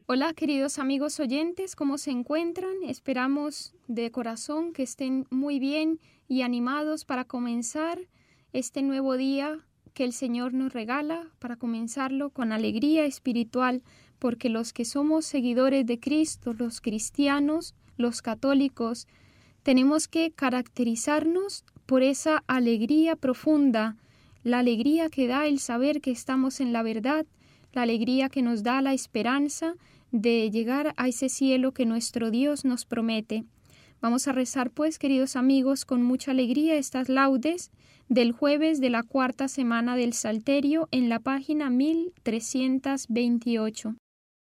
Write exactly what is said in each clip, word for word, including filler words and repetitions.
Hola, queridos amigos oyentes, ¿cómo se encuentran? Esperamos de corazón que estén muy bien y animados para comenzar este nuevo día que el Señor nos regala, para comenzarlo con alegría espiritual, porque los que somos seguidores de Cristo, los cristianos, los católicos, tenemos que caracterizarnos por esa alegría profunda, la alegría que da el saber que estamos en la verdad, la alegría que nos da la esperanza de llegar a ese cielo que nuestro Dios nos promete. Vamos a rezar pues, queridos amigos, con mucha alegría estas laudes del jueves de la cuarta semana del Salterio en la página mil trescientos veintiocho.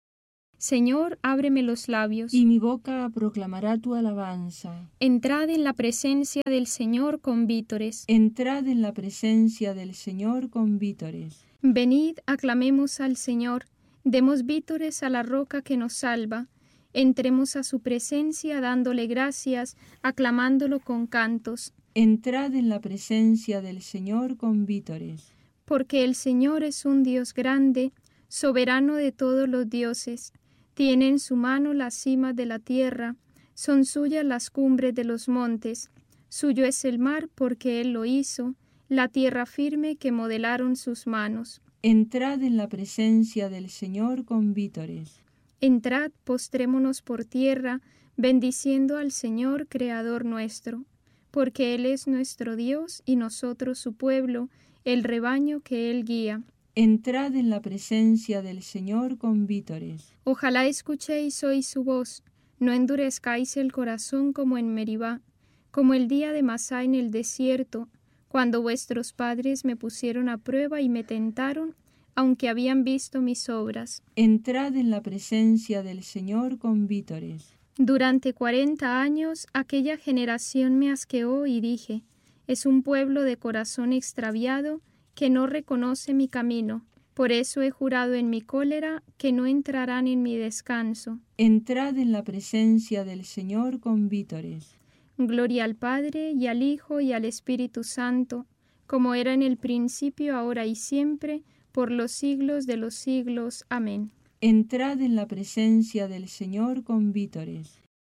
Señor, ábreme los labios, y mi boca proclamará tu alabanza. Entrad en la presencia del Señor con vítores. Entrad en la presencia del Señor con vítores. Venid, aclamemos al Señor, demos vítores a la roca que nos salva. Entremos a su presencia dándole gracias, aclamándolo con cantos. Entrad en la presencia del Señor con vítores. Porque el Señor es un Dios grande, soberano de todos los dioses. Tiene en su mano las cimas de la tierra, son suyas las cumbres de los montes. Suyo es el mar porque Él lo hizo, la tierra firme que modelaron sus manos. Entrad en la presencia del Señor con vítores. Entrad, postrémonos por tierra, bendiciendo al Señor, Creador nuestro, porque Él es nuestro Dios y nosotros su pueblo, el rebaño que Él guía. Entrad en la presencia del Señor con vítores. Ojalá escuchéis hoy su voz, no endurezcáis el corazón como en Meribá, como el día de Masá en el desierto, cuando vuestros padres me pusieron a prueba y me tentaron, aunque habían visto mis obras. Entrad en la presencia del Señor con vítores. Durante cuarenta años aquella generación me asqueó y dije, es un pueblo de corazón extraviado que no reconoce mi camino. Por eso he jurado en mi cólera que no entrarán en mi descanso. Entrad en la presencia del Señor con vítores. Gloria al Padre, y al Hijo, y al Espíritu Santo, como era en el principio, ahora y siempre, por los siglos de los siglos. Amén. Entrad en la presencia del Señor con vítores.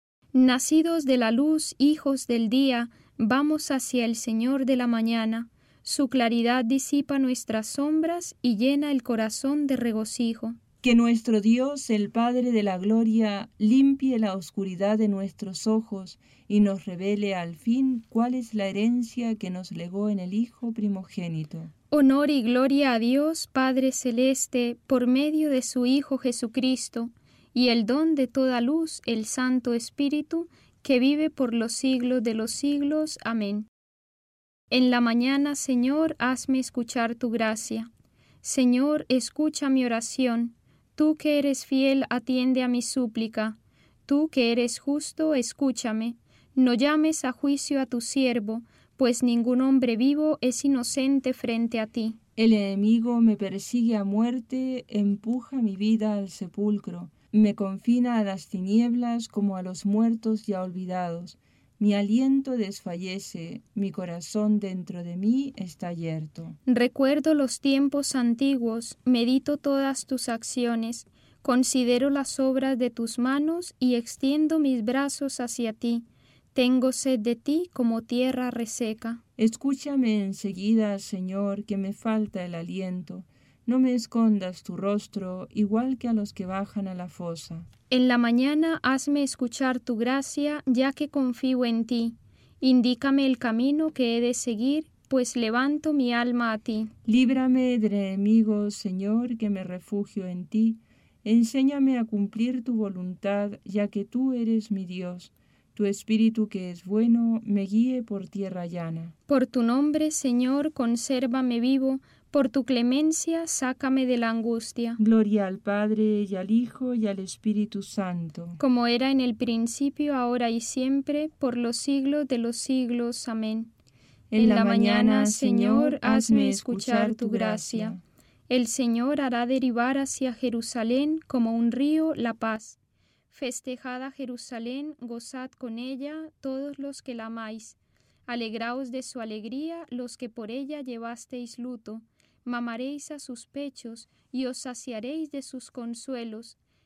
Nacidos de la luz, hijos del día, vamos hacia el Señor de la mañana. Su claridad disipa nuestras sombras y llena el corazón de regocijo. Que nuestro Dios, el Padre de la gloria, limpie la oscuridad de nuestros ojos y nos revele al fin cuál es la herencia que nos legó en el Hijo primogénito. Honor y gloria a Dios, Padre celeste, por medio de su Hijo Jesucristo, y el don de toda luz, el Santo Espíritu, que vive por los siglos de los siglos. Amén. En la mañana, Señor, hazme escuchar tu gracia. Señor, escucha mi oración. Tú que eres fiel, atiende a mi súplica. Tú que eres justo, escúchame. No llames a juicio a tu siervo, pues ningún hombre vivo es inocente frente a ti. El enemigo me persigue a muerte, empuja mi vida al sepulcro, me confina a las tinieblas como a los muertos ya olvidados. Mi aliento desfallece, mi corazón dentro de mí está yerto. Recuerdo los tiempos antiguos, medito todas tus acciones, considero las obras de tus manos y extiendo mis brazos hacia ti. Tengo sed de ti como tierra reseca. Escúchame enseguida, Señor, que me falta el aliento. No me escondas tu rostro, igual que a los que bajan a la fosa. En la mañana hazme escuchar tu gracia, ya que confío en ti. Indícame el camino que he de seguir, pues levanto mi alma a ti. Líbrame de enemigos, Señor, que me refugio en ti. Enséñame a cumplir tu voluntad, ya que tú eres mi Dios. Tu espíritu que es bueno, me guíe por tierra llana. Por tu nombre, Señor, consérvame vivo, por tu clemencia, sácame de la angustia. Gloria al Padre, y al Hijo, y al Espíritu Santo. Como era en el principio, ahora y siempre, por los siglos de los siglos. Amén. En, en la, la mañana, Señor, hazme escuchar tu gracia. El Señor hará derivar hacia Jerusalén como un río la paz. Festejad a Jerusalén, gozad con ella todos los que la amáis. Alegraos de su alegría los que por ella llevasteis luto. Mamaréis a sus pechos y os saciaréis de sus consuelos.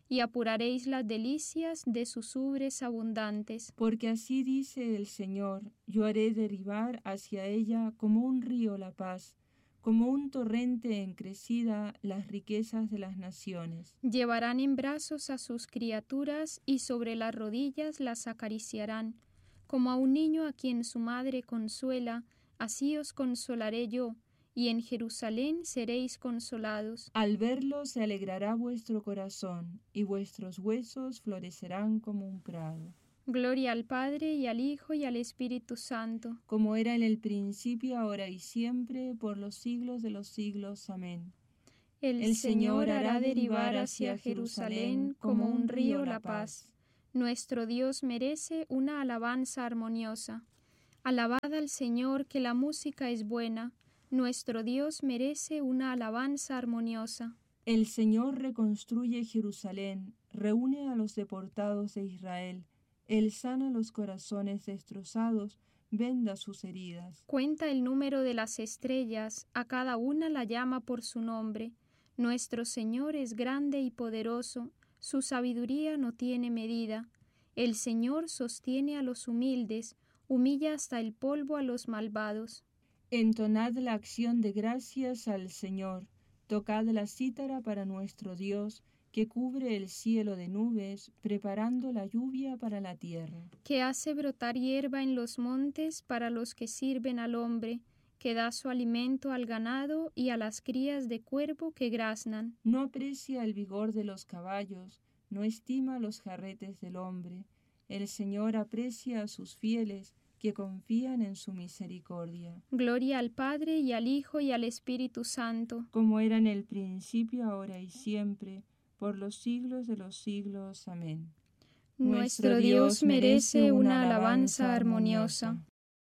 y apuraréis las delicias de sus ubres abundantes. Porque así dice el Señor, yo haré derribar hacia ella como un río la paz, como un torrente en crecida las riquezas de las naciones. Llevarán en brazos a sus criaturas y sobre las rodillas las acariciarán. Como a un niño a quien su madre consuela, así os consolaré yo, y en Jerusalén seréis consolados. Al verlo se alegrará vuestro corazón, y vuestros huesos florecerán como un prado. Gloria al Padre, y al Hijo, y al Espíritu Santo. Como era en el principio, ahora y siempre, por los siglos de los siglos. Amén. El, el Señor hará derivar hacia Jerusalén como un río la paz. Nuestro Dios merece una alabanza armoniosa. Alabad al Señor, que la música es buena. Nuestro Dios merece una alabanza armoniosa. El Señor reconstruye Jerusalén, reúne a los deportados de Israel. Él sana los corazones destrozados, venda sus heridas. Cuenta el número de las estrellas, a cada una la llama por su nombre. Nuestro Señor es grande y poderoso, su sabiduría no tiene medida. El Señor sostiene a los humildes, humilla hasta el polvo a los malvados. Entonad la acción de gracias al Señor, tocad la cítara para nuestro Dios, que cubre el cielo de nubes, preparando la lluvia para la tierra. Que hace brotar hierba en los montes para los que sirven al hombre, que da su alimento al ganado y a las crías de cuervo que graznan. No aprecia el vigor de los caballos, no estima los jarretes del hombre. El Señor aprecia a sus fieles, que confían en su misericordia. Gloria al Padre, y al Hijo, y al Espíritu Santo. Como era en el principio, ahora y siempre, por los siglos de los siglos. Amén. Nuestro Dios merece una alabanza armoniosa.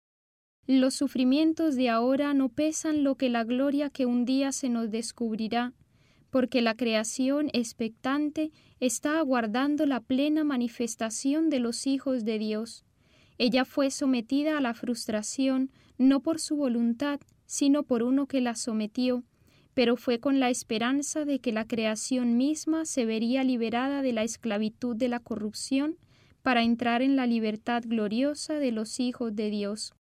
Los sufrimientos de ahora no pesan lo que la gloria que un día se nos descubrirá, porque la creación expectante está aguardando la plena manifestación de los hijos de Dios. Ella fue sometida a la frustración no por su voluntad, sino por uno que la sometió, pero fue con la esperanza de que la creación misma se vería liberada de la esclavitud de la corrupción para entrar en la libertad gloriosa de los hijos de Dios.